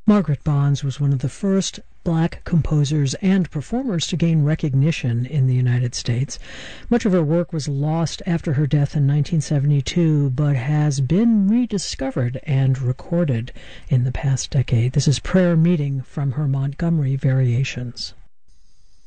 Margaret Bonds was one of the first black composers and performers to gain recognition in the United States. Much of her work was lost after her death in 1972, but has been rediscovered and recorded in the past decade. This is Prayer Meeting from her Montgomery Variations.